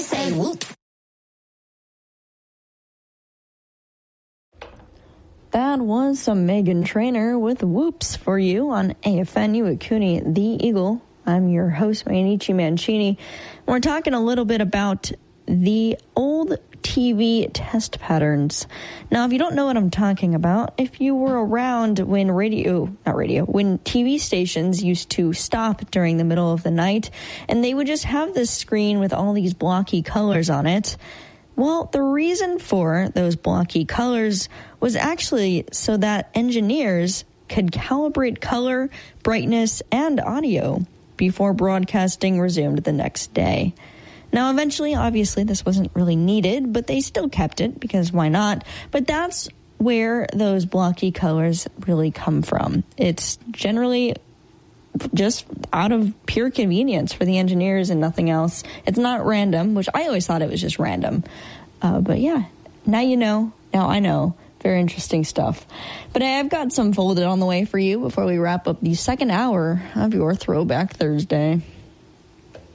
Say whoop. That was some Meghan Trainor with Whoops for you on AFNU at CUNY The Eagle. I'm your host, Mainichi Mancini. We're talking a little bit about the old TV test patterns. Now, if you don't know what I'm talking about, if you were around when when TV stations used to stop during the middle of the night, and they would just have this screen with all these blocky colors on it. Well, the reason for those blocky colors was actually so that engineers could calibrate color, brightness, and audio before broadcasting resumed the next day. Now, eventually, obviously, this wasn't really needed, but they still kept it because why not? But that's where those blocky colors really come from. It's generally just out of pure convenience for the engineers and nothing else. It's not random, which I always thought it was just random. But yeah, now you know. Now I know. Very interesting stuff. But I've got some folded on the way for you before we wrap up the second hour of your Throwback Thursday.